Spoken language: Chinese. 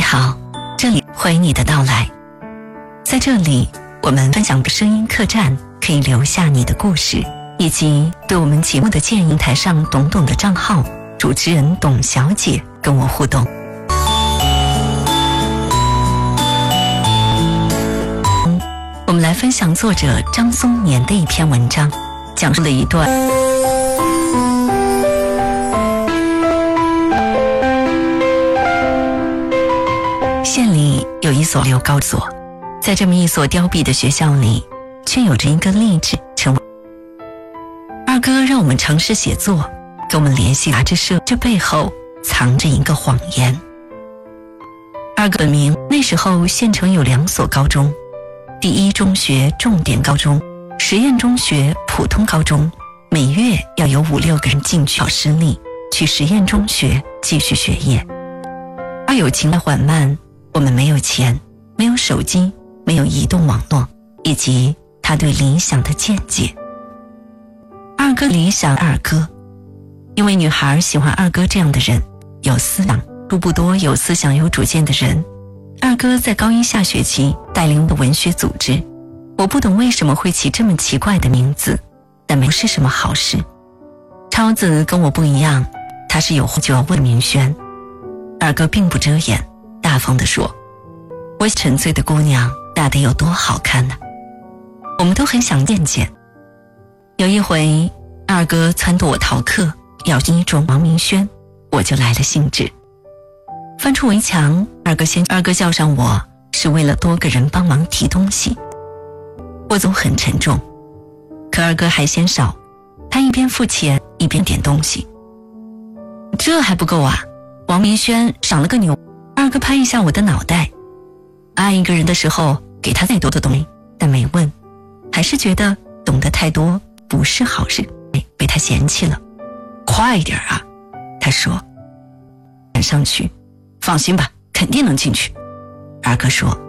好，这里欢迎你的到来。在这里，我们分享声音客栈，可以留下你的故事，以及对我们节目的建议。台上董董的账号，主持人董小姐跟我互动。我们来分享作者张松年的一篇文章，讲述了一段县里有一所留高所，在这么一所凋敝的学校里，却有着一个励志成为二哥让我们尝试写作，跟我们联系杂志社，这背后藏着一个谎言。二哥本名，那时候县城有2所高中，第一中学重点高中，实验中学普通高中，每月要有5-6个人进去考试力，去实验中学继续学业。二友情的缓慢，我们没有钱，没有手机，没有移动网络，以及他对理想的见解。二哥理想二哥，因为女孩喜欢二哥这样的人，有思想，数不多有思想有主见的人。二哥在高一下学期带领的文学组织，我不懂为什么会起这么奇怪的名字，但不是什么好事。超子跟我不一样，他是有话就要问明轩。二哥并不遮掩，大方地说，我沉醉的姑娘大得有多好看呢？我们都很想见见。有一回，二哥撺掇我逃课，要一中王明轩，我就来了兴致。翻出围墙，二哥叫上我是为了多个人帮忙提东西。我总很沉重，可二哥还嫌少，他一边付钱一边点东西。这还不够啊！王明轩赏了个牛。二哥拍一下我的脑袋，爱一个人的时候给他再多的东西，但没问，还是觉得懂得太多不是好事，被他嫌弃了。快一点啊，他说。赶上去，放心吧，肯定能进去。二哥说。